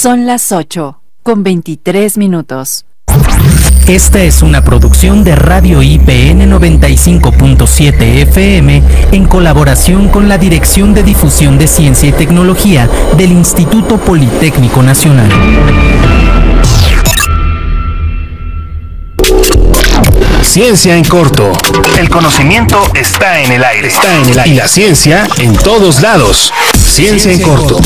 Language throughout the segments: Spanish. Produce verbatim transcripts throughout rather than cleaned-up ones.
Son las ocho, con veintitrés minutos. Esta es una producción de Radio I P N noventa y cinco punto siete F M en colaboración con la Dirección de Difusión de Ciencia y Tecnología del Instituto Politécnico Nacional. Ciencia en corto. El conocimiento está en el aire. Está en el aire. Y la ciencia en todos lados. Ciencia en corto.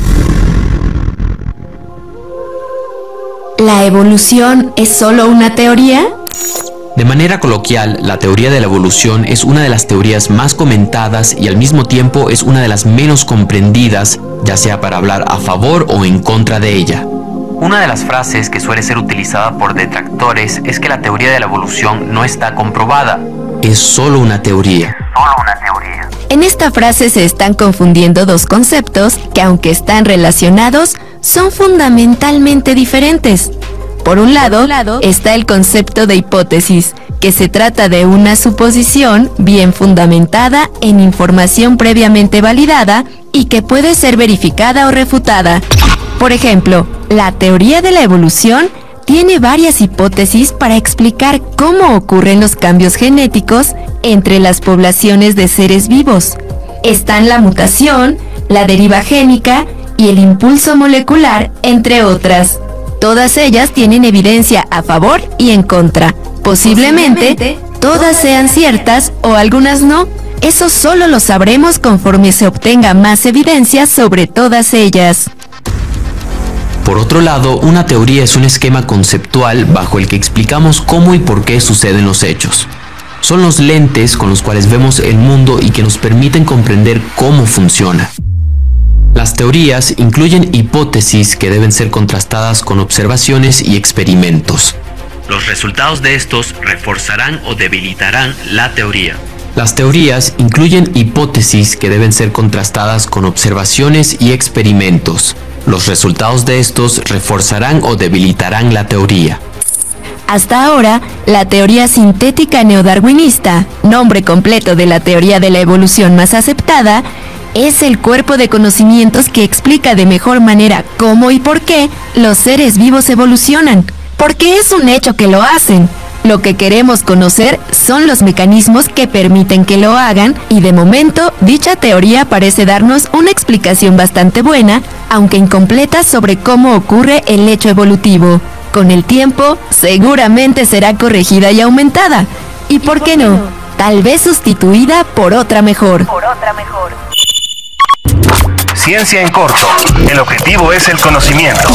¿La evolución es solo una teoría? De manera coloquial, la teoría de la evolución es una de las teorías más comentadas y al mismo tiempo es una de las menos comprendidas, ya sea para hablar a favor o en contra de ella. Una de las frases que suele ser utilizada por detractores es que la teoría de la evolución no está comprobada. Es solo una teoría. Solo una teoría. En esta frase se están confundiendo dos conceptos que, aunque están relacionados, son fundamentalmente diferentes. Por un lado, está el concepto de hipótesis, que se trata de una suposición bien fundamentada en información previamente validada y que puede ser verificada o refutada. Por ejemplo, la teoría de la evolución tiene varias hipótesis para explicar cómo ocurren los cambios genéticos entre las poblaciones de seres vivos. Están la mutación, la deriva génica y el impulso molecular, entre otras. Todas ellas tienen evidencia a favor y en contra. Posiblemente, Posiblemente todas sean ciertas o algunas no. Eso solo lo sabremos conforme se obtenga más evidencia sobre todas ellas. Por otro lado, una teoría es un esquema conceptual bajo el que explicamos cómo y por qué suceden los hechos. Son los lentes con los cuales vemos el mundo y que nos permiten comprender cómo funciona. Las teorías incluyen hipótesis que deben ser contrastadas con observaciones y experimentos. Los resultados de estos reforzarán o debilitarán la teoría. Las teorías incluyen hipótesis que deben ser contrastadas con observaciones y experimentos. Los resultados de estos reforzarán o debilitarán la teoría. Hasta ahora, la teoría sintética neodarwinista, nombre completo de la teoría de la evolución más aceptada, es el cuerpo de conocimientos que explica de mejor manera cómo y por qué los seres vivos evolucionan, porque es un hecho que lo hacen. Lo que queremos conocer son los mecanismos que permiten que lo hagan y de momento dicha teoría parece darnos una explicación bastante buena, aunque incompleta, sobre cómo ocurre el hecho evolutivo. Con el tiempo, seguramente será corregida y aumentada. ¿Y por qué no? Tal vez sustituida por otra mejor. Por otra mejor. Ciencia en corto. El objetivo es el conocimiento.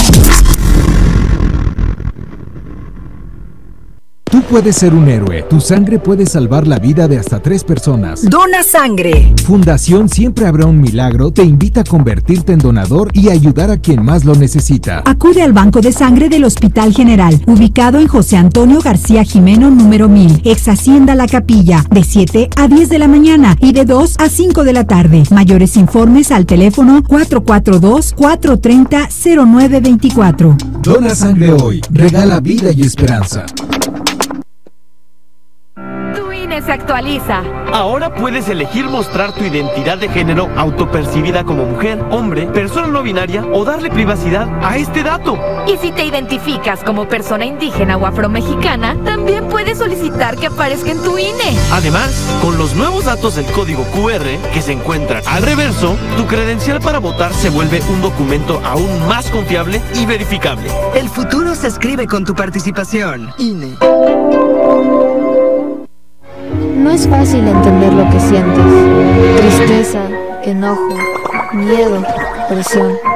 Tú puedes ser un héroe. Tu sangre puede salvar la vida de hasta tres personas. ¡Dona sangre! Fundación Siempre Habrá un Milagro te invita a convertirte en donador y ayudar a quien más lo necesita. Acude al Banco de Sangre del Hospital General, ubicado en José Antonio García Jimeno, número mil, ex Hacienda La Capilla, de siete a diez de la mañana y de dos a cinco de la tarde. Mayores informes al teléfono cuatro cuatro dos, cuatro tres cero, cero nueve dos cuatro. Dona sangre hoy. Regala vida y esperanza. Se actualiza. Ahora puedes elegir mostrar tu identidad de género autopercibida como mujer, hombre, persona no binaria o darle privacidad a este dato. Y si te identificas como persona indígena o afromexicana, también puedes solicitar que aparezca en tu I N E. Además, con los nuevos datos del código Q R que se encuentran al reverso, tu credencial para votar se vuelve un documento aún más confiable y verificable. El futuro se escribe con tu participación. I N E. No es fácil entender lo que sientes. Tristeza, enojo, miedo, presión.